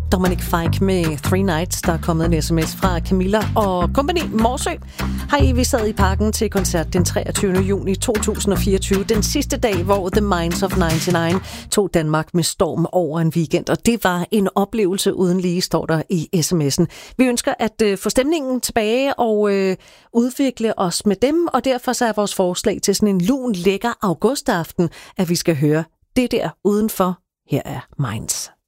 Dominic Fike med 3 Nights. Der er kommet en sms fra Camilla og Company Morsø. Hej, vi sad i parken til koncert den 23. juni 2024. Den sidste dag, hvor The Minds of 99 tog Danmark med storm over en weekend. Og det var en oplevelse uden lige, står der i sms'en. Vi ønsker at få stemningen tilbage og udvikle os med dem. Og derfor så er vores forslag til sådan en lun, lækker augustaften, at vi skal høre det der udenfor. Her er Minds.